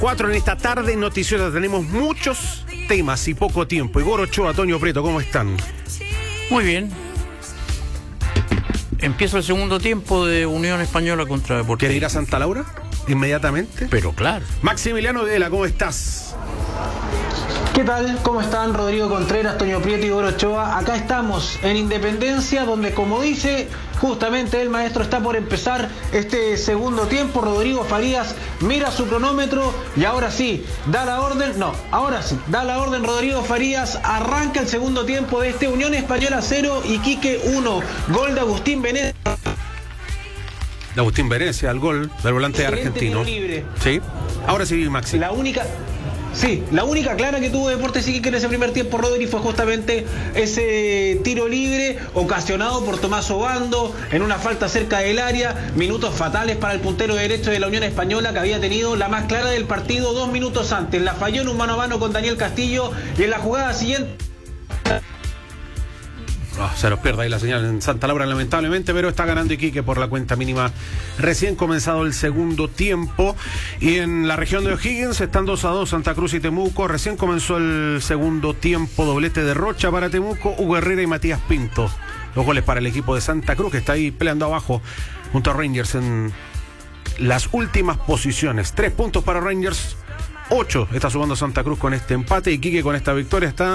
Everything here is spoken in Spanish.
4 en esta tarde noticiosa. Tenemos muchos temas y poco tiempo. Igor Ochoa, Toño Prieto, ¿cómo están? Muy bien. Empieza el segundo tiempo de Unión Española contra Deportivo. ¿Quiere ir a Santa Laura inmediatamente? Pero claro. Maximiliano Videla, ¿cómo estás? ¿Qué tal? ¿Cómo están? Rodrigo Contreras, Toño Prieto y Igor Ochoa. Acá estamos en Independencia, donde, como dice justamente el maestro, está por empezar este segundo tiempo. Rodrigo Farías mira su cronómetro y ahora sí, da la orden. No, ahora sí, da la orden Rodrigo Farías. Arranca el segundo tiempo de este Unión Española 0, Iquique 1. Gol de Agustín Benet. De Agustín Venecia, el gol del volante argentino. Libre. Sí, ahora sí, Maxi. La única clara que tuvo Deportes Iquique en ese primer tiempo, Rodri, fue justamente ese tiro libre ocasionado por Tomás Obando en una falta cerca del área. Minutos fatales para el puntero derecho de la Unión Española, que había tenido la más clara del partido 2 minutos antes. La falló en un mano a mano con Daniel Castillo y en la jugada siguiente... Se nos pierde ahí la señal en Santa Laura, lamentablemente, pero está ganando Iquique por la cuenta mínima. Recién comenzado el segundo tiempo. Y en la región de O'Higgins están 2-2 Santa Cruz y Temuco. Recién comenzó el segundo tiempo. Doblete de Rocha para Temuco, Hugo Herrera y Matías Pinto. Los goles para el equipo de Santa Cruz, que está ahí peleando abajo junto a Rangers en las últimas posiciones. 3 puntos para Rangers, 8 está sumando Santa Cruz con este empate. Iquique con esta victoria está